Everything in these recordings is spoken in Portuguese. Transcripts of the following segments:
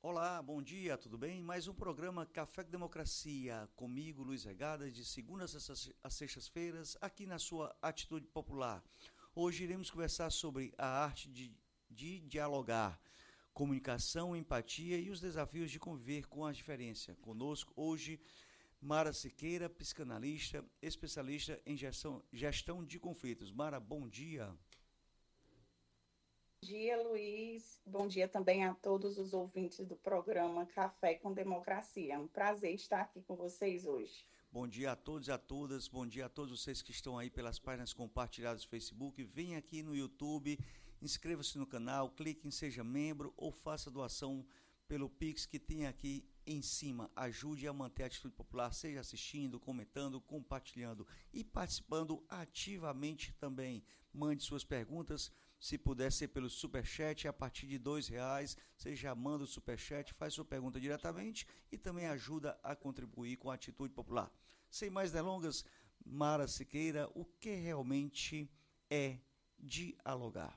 Olá, bom dia, tudo bem? Mais um programa Café com Democracia, comigo, Luiz Regada, de segundas a sextas-feiras, aqui na sua Atitude Popular. Hoje iremos conversar sobre a arte de dialogar, comunicação, empatia e os desafios de conviver com a diferença. Conosco hoje, Mara Siqueira, psicanalista, especialista em gestão de conflitos. Mara, bom dia. Bom dia, Luiz. Bom dia também a todos os ouvintes do programa Café com Democracia. É um prazer estar aqui com vocês hoje. Bom dia a todos e a todas, bom dia a todos vocês que estão aí pelas páginas compartilhadas do Facebook. Venha aqui no YouTube, inscreva-se no canal, clique em Seja Membro ou faça doação pelo Pix que tem aqui em cima. Ajude a manter a Atitude Popular, seja assistindo, comentando, compartilhando e participando ativamente também. Mande suas perguntas, se puder ser pelo Superchat, a partir de R$2, você já manda o Superchat, faz sua pergunta diretamente e também ajuda a contribuir com a Atitude Popular. Sem mais delongas, Mara Siqueira, o que realmente é dialogar?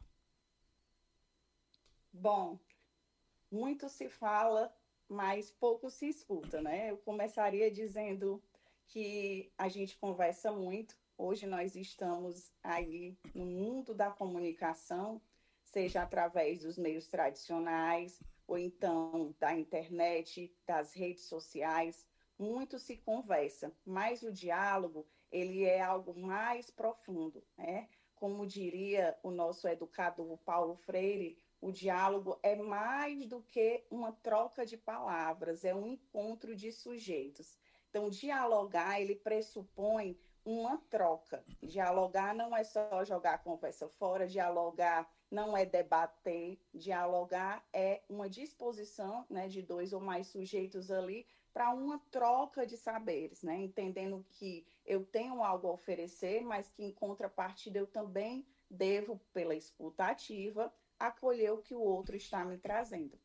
Bom, muito se fala, mas pouco se escuta, né? Eu começaria dizendo que a gente conversa muito. Hoje nós estamos aí no mundo da comunicação, seja através dos meios tradicionais ou então da internet, das redes sociais. Muito se conversa, mas o diálogo, ele é algo mais profundo, né? Como diria o nosso educador Paulo Freire, o diálogo é mais do que uma troca de palavras, é um encontro de sujeitos. Então, dialogar, ele pressupõe uma troca. Dialogar não é só jogar a conversa fora, dialogar não é debater, dialogar é uma disposição, né, de dois ou mais sujeitos ali para uma troca de saberes, né, entendendo que eu tenho algo a oferecer, mas que em contrapartida eu também devo, pela escuta ativa, acolher o que o outro está me trazendo.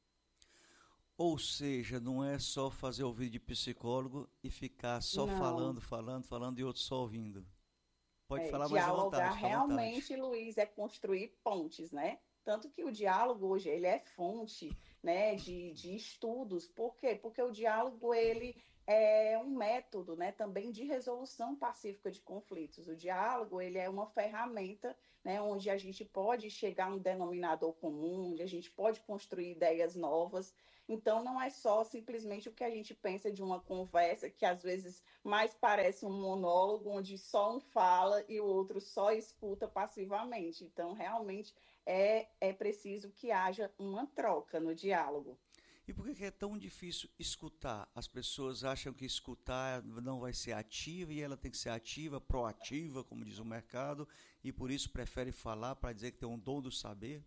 Ou seja, não é só fazer ouvido de psicólogo e ficar só Não, falando e outros só ouvindo. Pode falar mais à dialogar vontade, fica à vontade. realmente, Luiz, é construir pontes, né? Tanto que o diálogo hoje ele é fonte, né, de estudos. Por quê? Porque o diálogo ele é um método, né, também de resolução pacífica de conflitos. O diálogo ele é uma ferramenta, né, onde a gente pode chegar a um denominador comum, onde a gente pode construir ideias novas. Então, não é só simplesmente o que a gente pensa de uma conversa que às vezes mais parece um monólogo onde só um fala e o outro só escuta passivamente. Então, realmente é preciso que haja uma troca no diálogo. E por que é tão difícil escutar? As pessoas acham que escutar não vai ser ativa e ela tem que ser ativa, proativa, como diz o mercado, e por isso prefere falar para dizer que tem um dom do saber?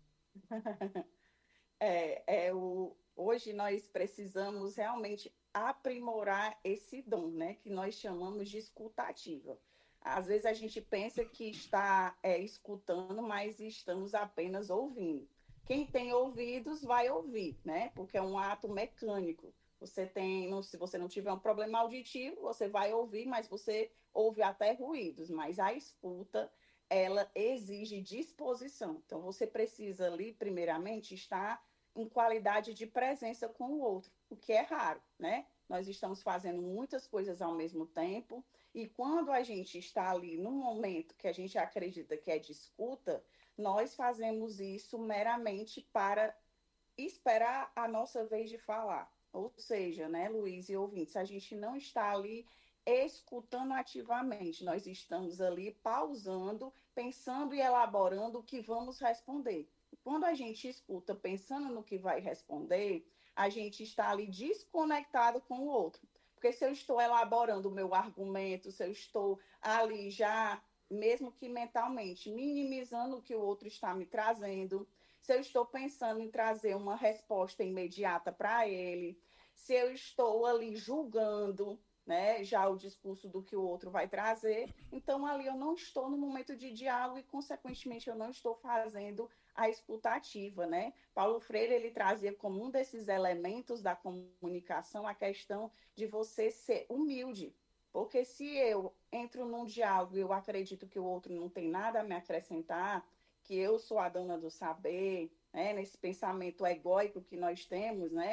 Hoje nós precisamos realmente aprimorar esse dom, né, que nós chamamos de escutativa. Às vezes a gente pensa que está escutando, mas estamos apenas ouvindo. Quem tem ouvidos vai ouvir, né? Porque é um ato mecânico. Você tem, se você não tiver um problema auditivo, você vai ouvir, mas você ouve até ruídos. Mas a escuta, ela exige disposição. Então você precisa ali, primeiramente, estar em qualidade de presença com o outro, o que é raro, né? Nós estamos fazendo muitas coisas ao mesmo tempo, e quando a gente está ali num momento que a gente acredita que é de escuta, nós fazemos isso meramente para esperar a nossa vez de falar. Ou seja, né, Luiz e ouvintes, a gente não está ali escutando ativamente, nós estamos ali pausando, pensando e elaborando o que vamos responder. Quando a gente escuta pensando no que vai responder, a gente está ali desconectado com o outro. Porque se eu estou elaborando o meu argumento, se eu estou ali já, mesmo que mentalmente, minimizando o que o outro está me trazendo, se eu estou pensando em trazer uma resposta imediata para ele, se eu estou ali julgando, né, já o discurso do que o outro vai trazer, então ali eu não estou no momento de diálogo e, consequentemente, eu não estou fazendo a escutativa, né? Paulo Freire, ele trazia como um desses elementos da comunicação a questão de você ser humilde, porque se eu entro num diálogo e eu acredito que o outro não tem nada a me acrescentar, que eu sou a dona do saber, né? Nesse pensamento egóico que nós temos, né?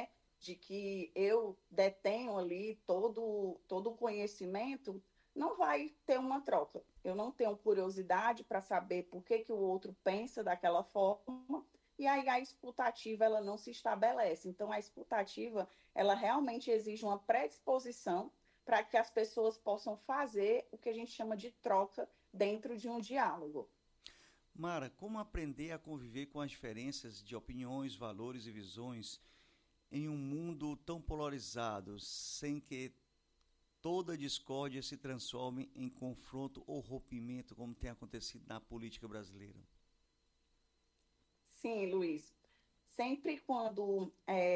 de que eu detenho ali todo o conhecimento, não vai ter uma troca. Eu não tenho curiosidade para saber por que o outro pensa daquela forma, e aí a escutativa ela não se estabelece. Então, a escutativa ela realmente exige uma predisposição para que as pessoas possam fazer o que a gente chama de troca dentro de um diálogo. Mara, como aprender a conviver com as diferenças de opiniões, valores e visões em um mundo tão polarizado, sem que toda discórdia se transforme em confronto ou rompimento, como tem acontecido na política brasileira? Sim, Luiz. Sempre quando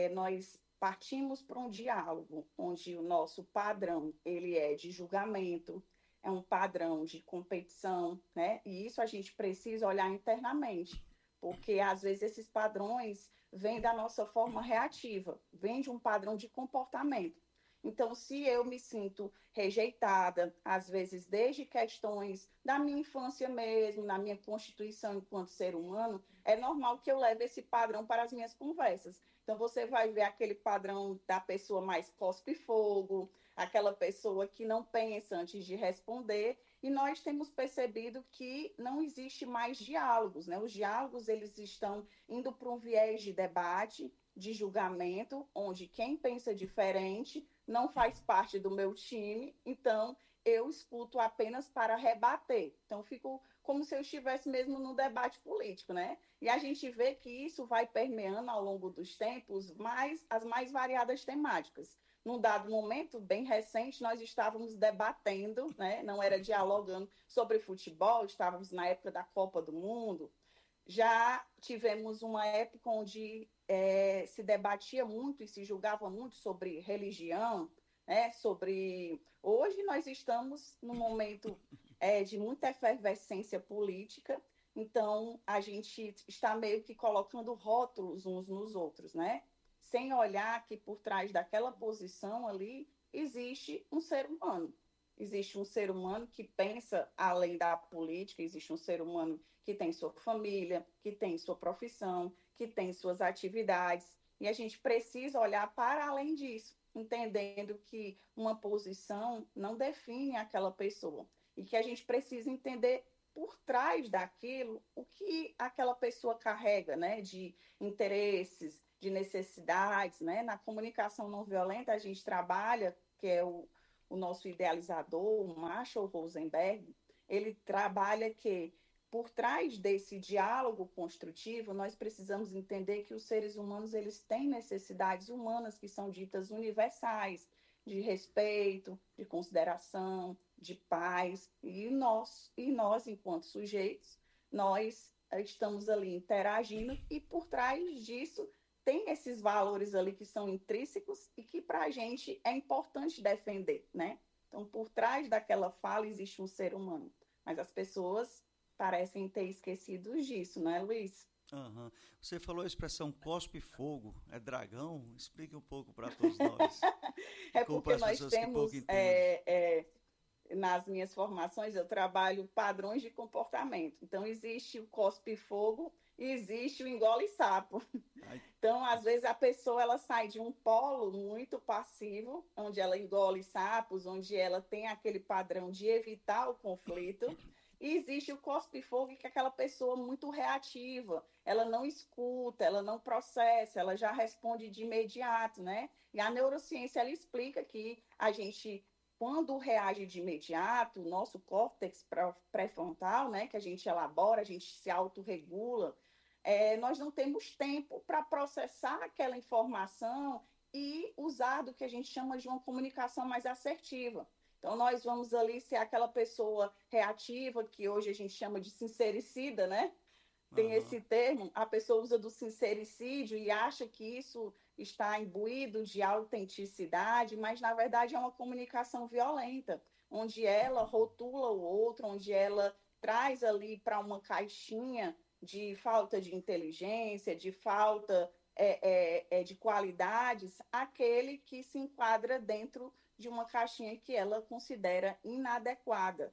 nós partimos para um diálogo, onde o nosso padrão ele é de julgamento, é um padrão de competição, né? E isso a gente precisa olhar internamente, porque às vezes esses padrões vêm da nossa forma reativa, vêm de um padrão de comportamento. Então, se eu me sinto rejeitada, às vezes desde questões da minha infância mesmo, na minha constituição enquanto ser humano, é normal que eu leve esse padrão para as minhas conversas. Então, você vai ver aquele padrão da pessoa mais cospe-fogo, aquela pessoa que não pensa antes de responder, e nós temos percebido que não existe mais diálogos, né? Os diálogos, eles estão indo para um viés de debate, de julgamento, onde quem pensa diferente não faz parte do meu time, então eu escuto apenas para rebater. Então, fico como se eu estivesse mesmo no debate político, né? E a gente vê que isso vai permeando ao longo dos tempos as mais variadas temáticas. Num dado momento, bem recente, nós estávamos debatendo, né? Não era dialogando sobre futebol, estávamos na época da Copa do Mundo. Já tivemos uma época onde se debatia muito e se julgava muito sobre religião, né? Sobre... Hoje nós estamos num momento de muita efervescência política, então a gente está meio que colocando rótulos uns nos outros, né? Sem olhar que por trás daquela posição ali existe um ser humano. Existe um ser humano que pensa além da política, existe um ser humano que tem sua família, que tem sua profissão, que tem suas atividades. E a gente precisa olhar para além disso, entendendo que uma posição não define aquela pessoa. E que a gente precisa entender por trás daquilo o que aquela pessoa carrega, né, de interesses, de necessidades, né? Na comunicação não violenta a gente trabalha, que é o nosso idealizador, o Marshall Rosenberg, ele trabalha que por trás desse diálogo construtivo, nós precisamos entender que os seres humanos eles têm necessidades humanas que são ditas universais, de respeito, de consideração, de paz, e nós enquanto sujeitos, nós estamos ali interagindo e por trás disso tem esses valores ali que são intrínsecos e que para a gente é importante defender, né? Então, por trás daquela fala existe um ser humano, mas as pessoas parecem ter esquecido disso, não é, Luiz? Uhum. Você falou a expressão cospe fogo, é dragão? Explique um pouco para todos nós. É Como para porque as nós pessoas que pouco temos, entendem. nas minhas formações, eu trabalho padrões de comportamento. Então, existe o cospe-fogo e existe o engole-sapo. Ai, Então, às vezes, a pessoa ela sai de um polo muito passivo, onde ela engole sapos, onde ela tem aquele padrão de evitar o conflito. E existe o cospe-fogo, que é aquela pessoa muito reativa, ela não escuta, ela não processa, ela já responde de imediato, né? E a neurociência, ela explica que a gente, quando reage de imediato, o nosso córtex pré-frontal, né, que a gente elabora, a gente se autorregula, nós não temos tempo para processar aquela informação e usar do que a gente chama de uma comunicação mais assertiva. Então, nós vamos ali ser aquela pessoa reativa, que hoje a gente chama de sincericida, né? Tem uhum. esse termo, a pessoa usa do sincericídio e acha que isso está imbuído de autenticidade, mas na verdade é uma comunicação violenta, onde ela rotula o outro, onde ela traz ali para uma caixinha de falta de inteligência, de falta de qualidades, aquele que se enquadra dentro de uma caixinha que ela considera inadequada.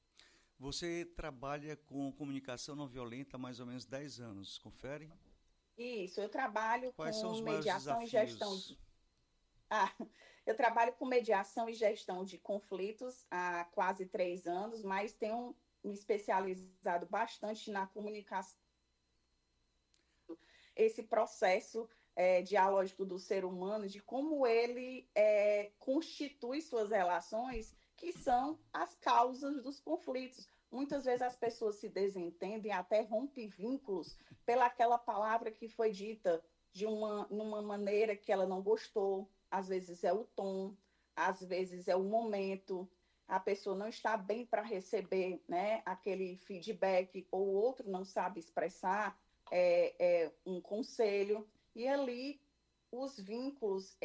Você trabalha com comunicação não violenta há mais ou menos 10 anos, confere? Isso, eu trabalho Quais são com os maiores mediação e gestão desafios? de. Ah, eu trabalho com mediação e gestão de conflitos há quase 3 anos, mas tenho me especializado bastante na comunicação, esse processo dialógico do ser humano, de como ele constitui suas relações, que são as causas dos conflitos. Muitas vezes as pessoas se desentendem, até rompem vínculos pelaquela palavra que foi dita numa maneira que ela não gostou. Às vezes é o tom, às vezes é o momento. A pessoa não está bem para receber, né, aquele feedback, ou o outro não sabe expressar um conselho, e ali os vínculos,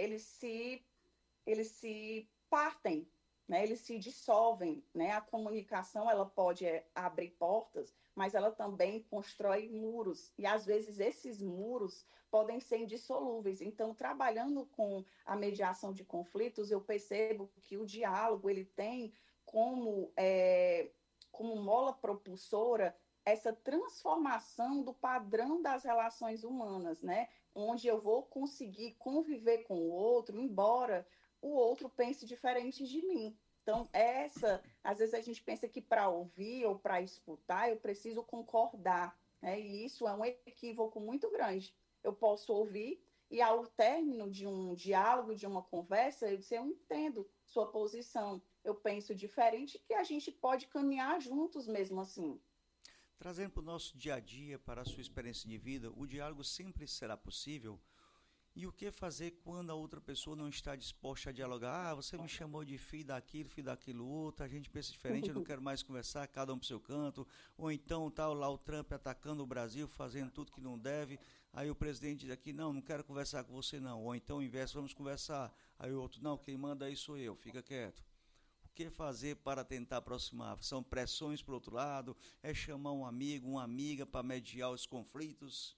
eles se partem, né? Eles se dissolvem, né? A comunicação, ela pode abrir portas, mas ela também constrói muros, e às vezes esses muros podem ser indissolúveis. Então, trabalhando com a mediação de conflitos, eu percebo que o diálogo, ele tem como, como mola propulsora essa transformação do padrão das relações humanas, né? Onde eu vou conseguir conviver com o outro, embora o outro pense diferente de mim. Então, às vezes a gente pensa que para ouvir ou para escutar, eu preciso concordar, né? E isso é um equívoco muito grande. Eu posso ouvir e, ao término de um diálogo, de uma conversa, eu dizer, eu entendo sua posição, eu penso diferente, que a gente pode caminhar juntos mesmo assim. Trazendo para o nosso dia a dia, para a sua experiência de vida, o diálogo sempre será possível? E o que fazer quando a outra pessoa não está disposta a dialogar? Ah, você me chamou de filho daquilo outro, a gente pensa diferente, eu não quero mais conversar, cada um para o seu canto. Ou então tá lá o Trump atacando o Brasil, fazendo tudo que não deve. Aí o presidente diz aqui, não, não quero conversar com você não. Ou então, ao invés, vamos conversar. Aí o outro, não, quem manda aí sou eu, fica quieto. O que fazer para tentar aproximar? São pressões para o outro lado? É chamar um amigo, uma amiga para mediar os conflitos?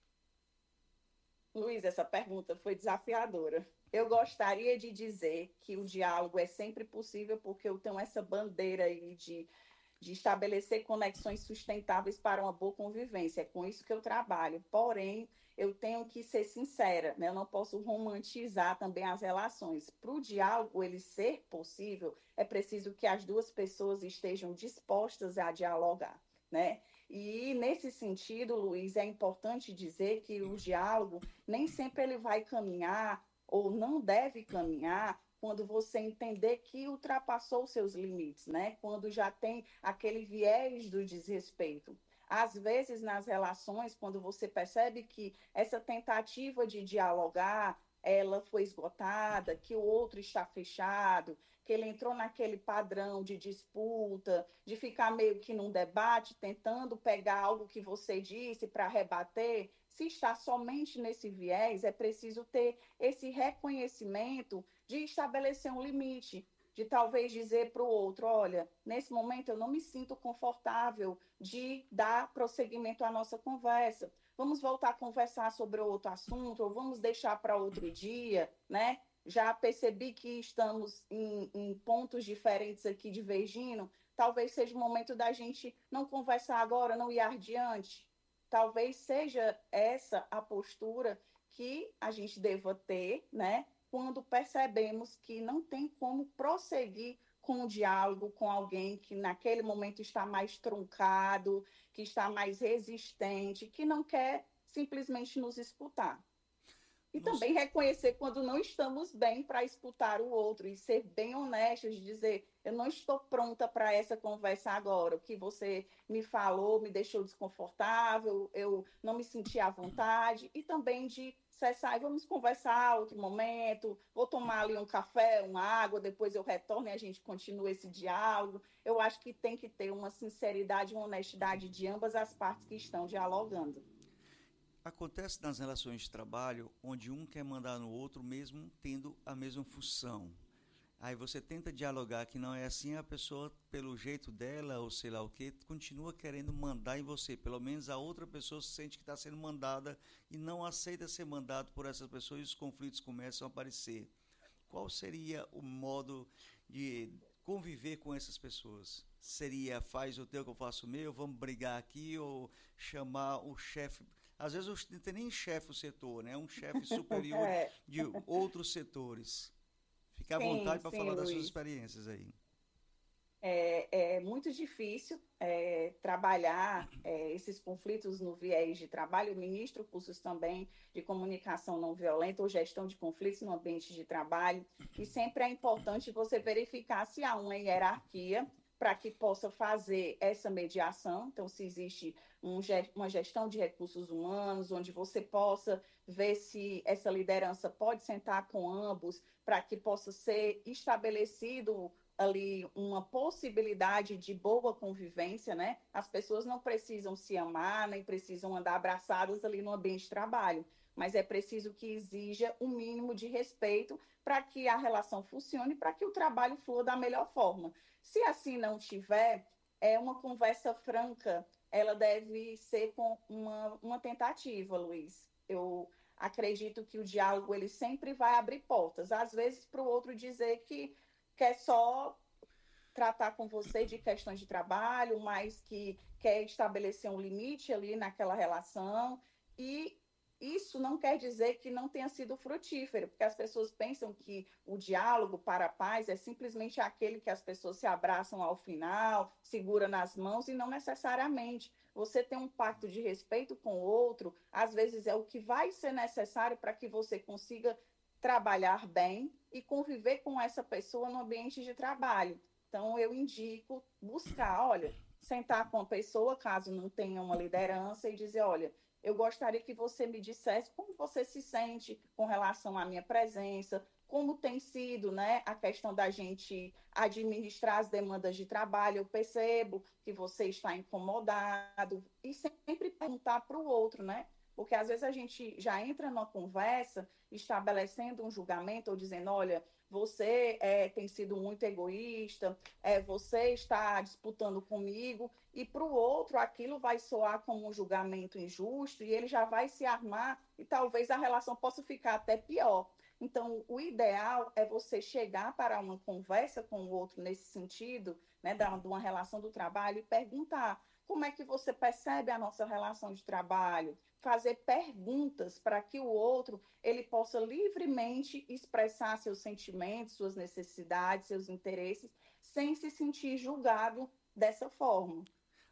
Luiz, essa pergunta foi desafiadora. Eu gostaria de dizer que o diálogo é sempre possível, porque eu tenho essa bandeira aí de estabelecer conexões sustentáveis para uma boa convivência. É com isso que eu trabalho. Porém, eu tenho que ser sincera, né? Eu não posso romantizar também as relações. Para o diálogo ele ser possível, é preciso que as duas pessoas estejam dispostas a dialogar, né? E nesse sentido, Luiz, é importante dizer que o diálogo nem sempre ele vai caminhar ou não deve caminhar quando você entender que ultrapassou seus limites, né? Quando já tem aquele viés do desrespeito. Às vezes, nas relações, quando você percebe que essa tentativa de dialogar, ela foi esgotada, que o outro está fechado, que ele entrou naquele padrão de disputa, de ficar meio que num debate, tentando pegar algo que você disse para rebater, se está somente nesse viés, é preciso ter esse reconhecimento de estabelecer um limite, de talvez dizer para o outro, olha, nesse momento eu não me sinto confortável de dar prosseguimento à nossa conversa. Vamos voltar a conversar sobre outro assunto, ou vamos deixar para outro dia, né? Já percebi que estamos em pontos diferentes aqui divergindo. Talvez seja o momento da gente não conversar agora, não ir adiante. Talvez seja essa a postura que a gente deva ter, né? Quando percebemos que não tem como prosseguir com o diálogo com alguém que naquele momento está mais truncado, que está mais resistente, que não quer simplesmente nos escutar. E Nos, também reconhecer quando não estamos bem para escutar o outro e ser bem honestos, de dizer, eu não estou pronta para essa conversa agora. O que você me falou me deixou desconfortável, eu não me senti à vontade. E também de cessar e vamos conversar outro momento, vou tomar ali um café, uma água, depois eu retorno e a gente continua esse diálogo. Eu acho que tem que ter uma sinceridade e uma honestidade de ambas as partes que estão dialogando. Acontece nas relações de trabalho onde um quer mandar no outro mesmo tendo a mesma função. Aí você tenta dialogar que não é assim, a pessoa, pelo jeito dela ou sei lá o que, continua querendo mandar em você. Pelo menos a outra pessoa sente que está sendo mandada e não aceita ser mandado por essas pessoas e os conflitos começam a aparecer. Qual seria o modo de conviver com essas pessoas? Seria faz o teu que eu faço o meu, vamos brigar aqui ou chamar o chefe, Às vezes não tem nem chefe o setor, né? É um chefe superior de outros setores. Fique à vontade para falar das suas experiências aí. É muito difícil trabalhar esses conflitos no viés de trabalho. Eu ministro cursos também de comunicação não violenta ou gestão de conflitos no ambiente de trabalho. E sempre é importante você verificar se há uma hierarquia para que possa fazer essa mediação. Então, se existe uma gestão de recursos humanos, onde você possa ver se essa liderança pode sentar com ambos para que possa ser estabelecido ali uma possibilidade de boa convivência, né? As pessoas não precisam se amar, nem precisam andar abraçadas ali no ambiente de trabalho, mas é preciso que exija um mínimo de respeito para que a relação funcione, para que o trabalho flua da melhor forma. Se assim não tiver, é uma conversa franca, ela deve ser com uma tentativa, Luiz. Eu acredito que o diálogo ele sempre vai abrir portas, às vezes para o outro dizer que quer só tratar com você de questões de trabalho, mas que quer estabelecer um limite ali naquela relação. E isso não quer dizer que não tenha sido frutífero, porque as pessoas pensam que o diálogo para a paz é simplesmente aquele que as pessoas se abraçam ao final, segura nas mãos, e não necessariamente. Você tem um pacto de respeito com o outro, às vezes é o que vai ser necessário para que você consiga trabalhar bem e conviver com essa pessoa no ambiente de trabalho. Então, eu indico buscar, olha, sentar com a pessoa, caso não tenha uma liderança, e dizer, olha, eu gostaria que você me dissesse como você se sente com relação à minha presença, como tem sido, né, a questão da gente administrar as demandas de trabalho. Eu percebo que você está incomodado, e sempre perguntar para o outro, né? Porque às vezes a gente já entra numa conversa estabelecendo um julgamento ou dizendo, olha, você tem sido muito egoísta, você está disputando comigo, e para o outro aquilo vai soar como um julgamento injusto e ele já vai se armar e talvez a relação possa ficar até pior. Então, o ideal é você chegar para uma conversa com o outro nesse sentido, né, de uma relação do trabalho, e perguntar como é que você percebe a nossa relação de trabalho, fazer perguntas para que o outro ele possa livremente expressar seus sentimentos, suas necessidades, seus interesses, sem se sentir julgado dessa forma.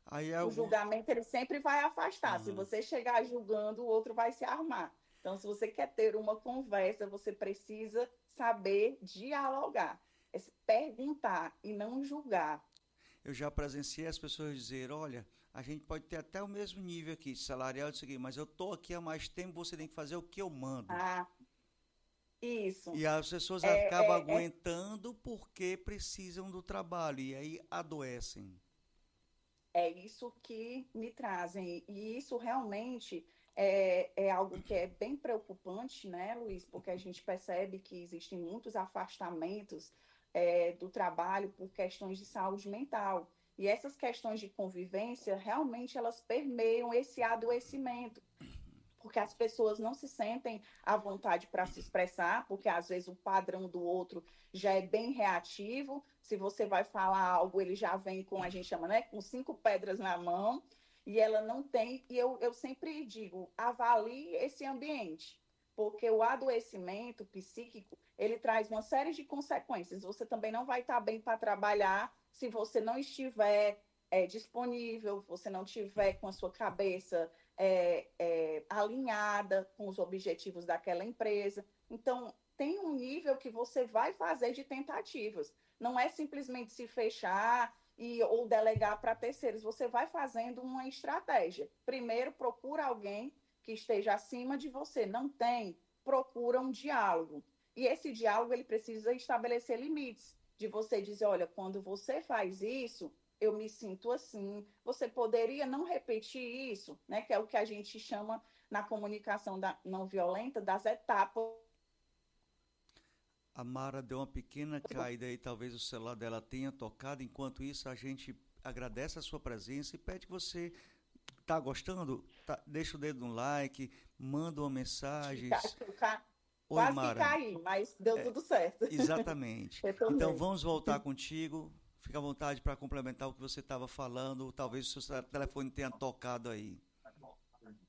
O julgamento ele sempre vai afastar. Se você chegar julgando, o outro vai se armar. Então, se você quer ter uma conversa, você precisa saber dialogar, perguntar e não julgar. Eu já presenciei as pessoas dizer, olha, a gente pode ter até o mesmo nível aqui, salarial, isso aqui, mas eu estou aqui há mais tempo, você tem que fazer o que eu mando. Isso. E as pessoas acabam aguentando porque precisam do trabalho, e aí adoecem. É isso que me trazem, e isso realmente é algo que é bem preocupante, né, Luiz? Porque a gente percebe que existem muitos afastamentos do trabalho por questões de saúde mental. E essas questões de convivência, realmente, elas permeiam esse adoecimento, porque as pessoas não se sentem à vontade para se expressar, porque às vezes o padrão do outro já é bem reativo. Se você vai falar algo, ele já vem com, a gente chama, né, com 5 pedras na mão, e ela não tem. E eu sempre digo, avalie esse ambiente, porque o adoecimento psíquico, ele traz uma série de consequências. Você também não vai estar bem para trabalhar se você não estiver disponível, você não estiver com a sua cabeça alinhada com os objetivos daquela empresa. Então, tem um nível que você vai fazer de tentativas. Não é simplesmente se fechar ou delegar para terceiros. Você vai fazendo uma estratégia. Primeiro, procura alguém que esteja acima de você. Não tem, procura um diálogo. E esse diálogo ele precisa estabelecer limites. De você dizer, olha, quando você faz isso, eu me sinto assim. Você poderia não repetir isso, né? Que é o que a gente chama na comunicação não violenta das etapas. A Mara deu uma pequena caída aí, talvez o celular dela tenha tocado. Enquanto isso, a gente agradece a sua presença e pede que você está gostando, deixa o dedo no like, manda uma mensagem. Quase Mara. Que caí, mas deu tudo certo. Exatamente. Então vamos voltar contigo. Fica à vontade para complementar o que você estava falando. Talvez o seu telefone tenha tocado aí.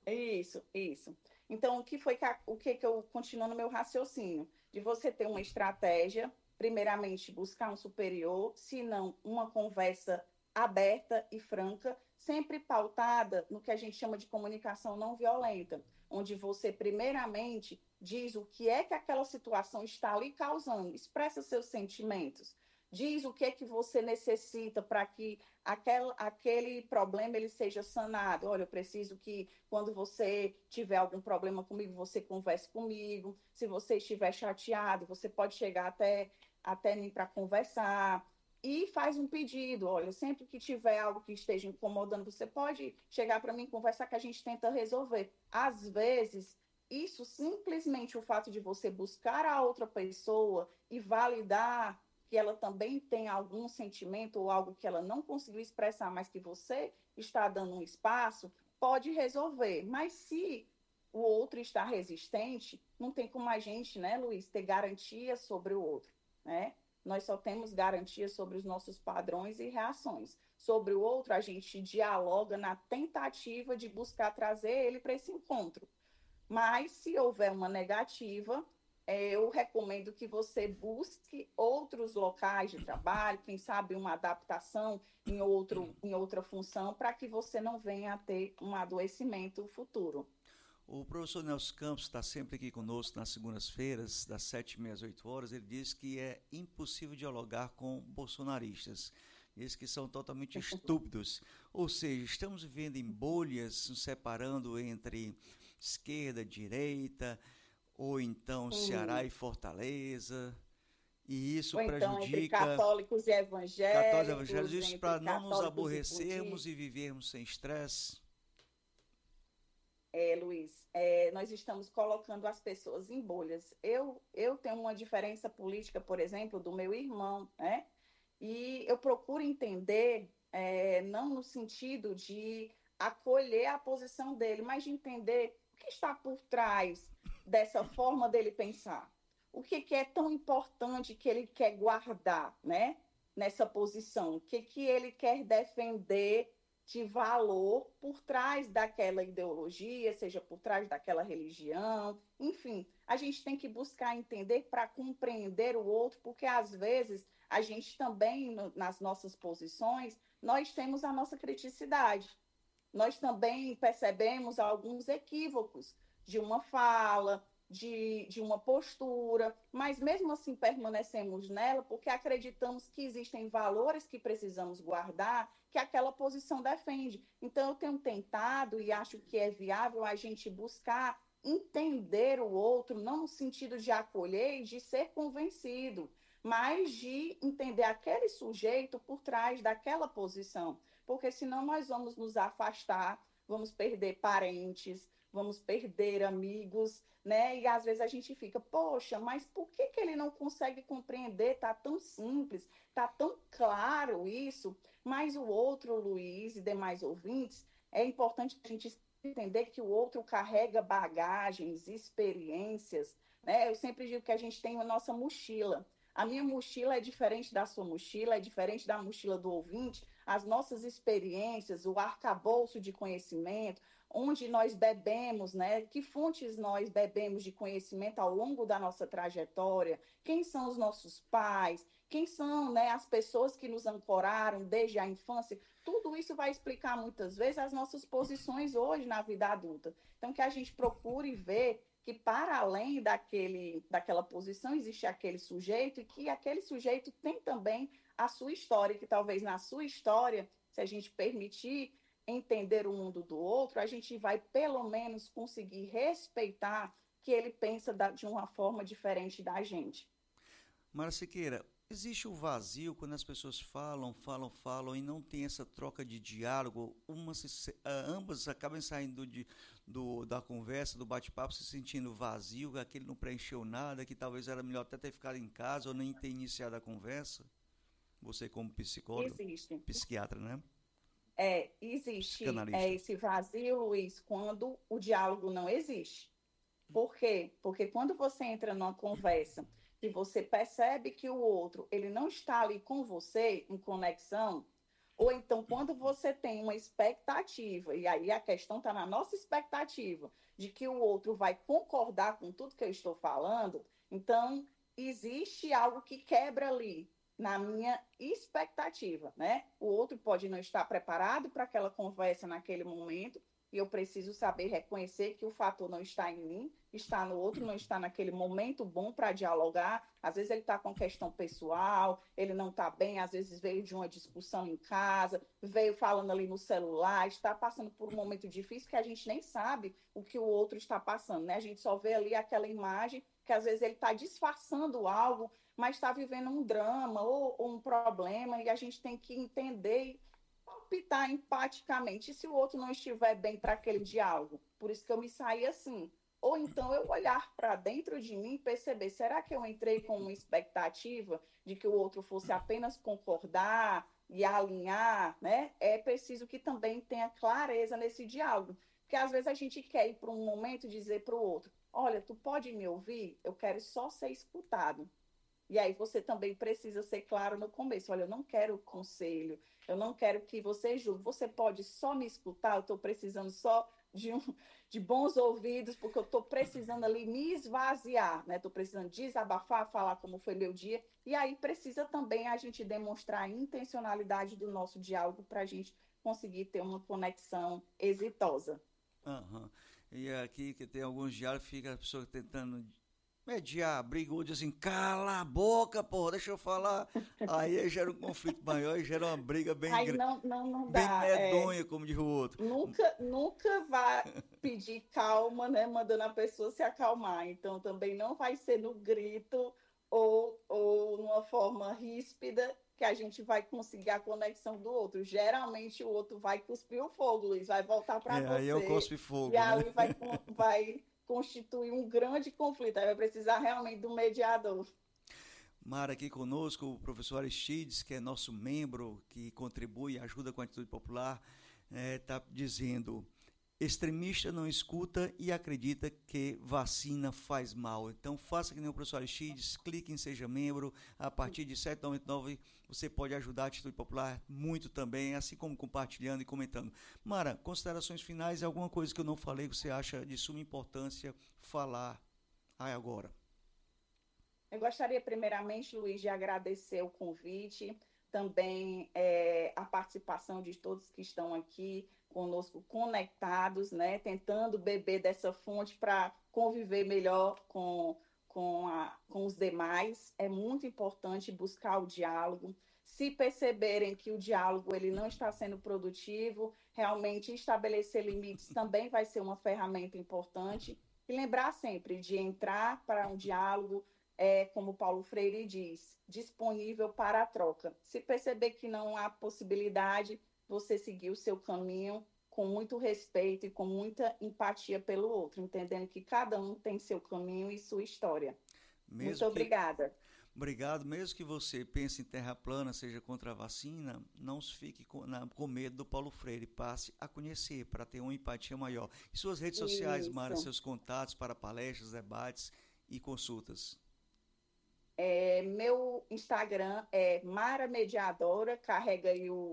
Isso, isso. Então, o que que eu continuo no meu raciocínio? De você ter uma estratégia, primeiramente buscar um superior, se não uma conversa aberta e franca, sempre pautada no que a gente chama de comunicação não violenta, onde você primeiramente diz o que é que aquela situação está ali causando, expressa seus sentimentos, diz o que é que você necessita para que aquele problema ele seja sanado. Olha, eu preciso que quando você tiver algum problema comigo, você converse comigo. Se você estiver chateado, você pode chegar até mim para conversar. E faz um pedido, olha, sempre que tiver algo que esteja incomodando, você pode chegar para mim e conversar que a gente tenta resolver. Às vezes, isso simplesmente o fato de você buscar a outra pessoa e validar que ela também tem algum sentimento ou algo que ela não conseguiu expressar, mas que você está dando um espaço, pode resolver. Mas se o outro está resistente, não tem como a gente, né, Luiz, ter garantia sobre o outro, né? Nós só temos garantia sobre os nossos padrões e reações. Sobre o outro, a gente dialoga na tentativa de buscar trazer ele para esse encontro. Mas, se houver uma negativa, eu recomendo que você busque outros locais de trabalho, quem sabe uma adaptação em outra função, para que você não venha a ter um adoecimento futuro. O professor Nelson Campos está sempre aqui conosco nas segundas-feiras, das 7h30 às 8 horas. Ele diz que é impossível dialogar com bolsonaristas. Diz que são totalmente estúpidos. Ou seja, estamos vivendo em bolhas, nos separando entre esquerda, direita, ou então Ceará e Fortaleza. E isso Ou então entre prejudica católicos e católicos e evangélicos. evangélicos, Isso entre para não nos católicos e aborrecermos e budistas. vivermos sem estresse. Luiz, nós estamos colocando as pessoas em bolhas. Eu tenho uma diferença política, por exemplo, do meu irmão, né? E eu procuro entender, não no sentido de acolher a posição dele, mas de entender o que está por trás dessa forma dele pensar. O que, que é tão importante que ele quer guardar, né? Nessa posição? O que, que ele quer defender de valor por trás daquela ideologia, seja por trás daquela religião, enfim, a gente tem que buscar entender para compreender o outro, porque às vezes a gente também, nas nossas posições, nós temos a nossa criticidade. Nós também percebemos alguns equívocos de uma fala, de uma postura, mas mesmo assim permanecemos nela porque acreditamos que existem valores que precisamos guardar que aquela posição defende. Então, eu tenho tentado e acho que é viável a gente buscar entender o outro, não no sentido de acolher e de ser convencido, mas de entender aquele sujeito por trás daquela posição, porque senão nós vamos nos afastar, vamos perder parentes, vamos perder amigos, né? E às vezes a gente fica, poxa, mas por que que ele não consegue compreender? Tá tão simples, tá tão claro isso. Mas o outro, Luiz e demais ouvintes, é importante a gente entender que o outro carrega bagagens, experiências, né? Eu sempre digo que a gente tem a nossa mochila. A minha mochila é diferente da sua mochila, é diferente da mochila do ouvinte. As nossas experiências, o arcabouço de conhecimento, onde nós bebemos, né? Que fontes nós bebemos de conhecimento ao longo da nossa trajetória, quem são os nossos pais, quem são, né, as pessoas que nos ancoraram desde a infância, tudo isso vai explicar muitas vezes as nossas posições hoje na vida adulta. Então, que a gente procure ver que para além daquela posição existe aquele sujeito e que aquele sujeito tem também a sua história, que talvez na sua história, se a gente permitir entender o mundo do outro, a gente vai pelo menos conseguir respeitar que ele pensa de uma forma diferente da gente. Mara Siqueira, existe o vazio quando as pessoas falam e não tem essa troca de diálogo, ambas acabam saindo da conversa, do bate-papo, se sentindo vazio, que aquele não preencheu nada, que talvez era melhor até ter ficado em casa ou nem ter iniciado a conversa? Você como psicólogo, Existe. psiquiatra, né? Existe Psicanalista. esse vazio, Luiz, quando o diálogo não existe. Por quê? Porque quando você entra numa conversa e você percebe que o outro ele não está ali com você em conexão, Ou então, quando você tem uma expectativa, e aí a questão está na nossa expectativa, de que o outro vai concordar com tudo que eu estou falando, então existe algo que quebra ali na minha expectativa, né? O outro pode não estar preparado para aquela conversa naquele momento, e eu preciso saber reconhecer que o fator não está em mim, está no outro, não está naquele momento bom para dialogar. Às vezes ele está com questão pessoal, ele não está bem, às vezes veio de uma discussão em casa, veio falando ali no celular, está passando por um momento difícil que a gente nem sabe o que o outro está passando, né? A gente só vê ali aquela imagem que às vezes ele está disfarçando algo, mas está vivendo um drama ou um problema, e a gente tem que entender optar empaticamente, e se o outro não estiver bem para aquele diálogo. Por isso que eu me saí assim. Ou então eu olhar para dentro de mim e perceber, será que eu entrei com uma expectativa de que o outro fosse apenas concordar e alinhar, né? É preciso que também tenha clareza nesse diálogo. Porque às vezes a gente quer ir para um momento e dizer para o outro, olha, tu pode me ouvir? Eu quero só ser escutado. E aí você também precisa ser claro no começo. Olha, eu não quero conselho, eu não quero que você julgue. Você pode só me escutar, eu estou precisando só de bons ouvidos, porque eu estou precisando ali me esvaziar, né? Estou precisando desabafar, falar como foi meu dia. E aí precisa também a gente demonstrar a intencionalidade do nosso diálogo para a gente conseguir ter uma conexão exitosa. Uhum. E aqui que tem alguns diálogos, fica a pessoa tentando mediar, brigou, diz assim, cala a boca, porra, deixa eu falar. Aí gera um conflito maior e gera uma briga bem, Aí não bem dá. medonha, como diz o outro. Nunca vai pedir calma, né? Mandando a pessoa se acalmar. Então, também não vai ser no grito ou numa forma ríspida que a gente vai conseguir a conexão do outro. Geralmente, o outro vai cuspir o fogo, Luiz, vai voltar para Aí é o você. cospe fogo, E né? aí vai constituir um grande conflito. Aí vai precisar realmente do mediador. Mara, aqui conosco, o professor Aristides, que é nosso membro, que contribui e ajuda com a Atitude Popular, está dizendo, extremista não escuta e acredita que vacina faz mal. Então faça que nem o professor Aristides, clique em Seja Membro, a partir de R$ 7,99 você pode ajudar a Atitude Popular muito também, assim como compartilhando e comentando. Mara, considerações finais, alguma coisa que eu não falei que você acha de suma importância falar agora? Eu gostaria, primeiramente, Luiz, de agradecer o convite, também a participação de todos que estão aqui conosco, conectados, né, tentando beber dessa fonte para conviver melhor com os demais. É muito importante buscar o diálogo. Se perceberem que o diálogo ele não está sendo produtivo, realmente estabelecer limites também vai ser uma ferramenta importante. E lembrar sempre de entrar para um diálogo, como Paulo Freire diz, disponível para a troca. Se perceber que não há possibilidade, você seguir o seu caminho com muito respeito e com muita empatia pelo outro, entendendo que cada um tem seu caminho e sua história. Muito obrigada. Obrigado. Mesmo que você pense em terra plana, seja contra a vacina, não fique com medo do Paulo Freire. Passe a conhecer para ter uma empatia maior. E suas redes sociais, Mara, seus contatos para palestras, debates e consultas? Meu Instagram é Mara Mediadora, carrega aí o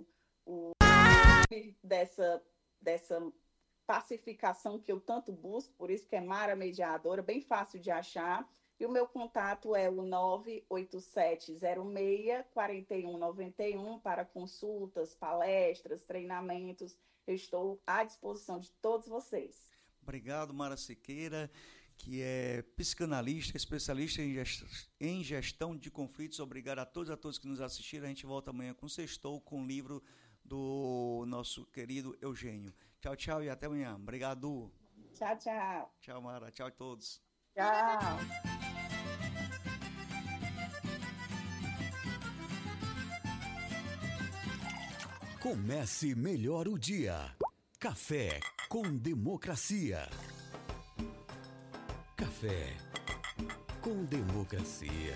dessa pacificação que eu tanto busco, por isso que é Mara Mediadora, bem fácil de achar. E o meu contato é o 98706-4191 para consultas, palestras, treinamentos. Eu estou à disposição de todos vocês. Obrigado, Mara Siqueira, que é psicanalista, especialista em gestão de conflitos. Obrigado a todos que nos assistiram. A gente volta amanhã com Sextou, com o livro do nosso querido Eugênio. Tchau, tchau e até amanhã. Obrigado. Tchau, tchau. Tchau, Mara. Tchau a todos. Tchau. Comece melhor o dia. Café com Democracia. Café com Democracia.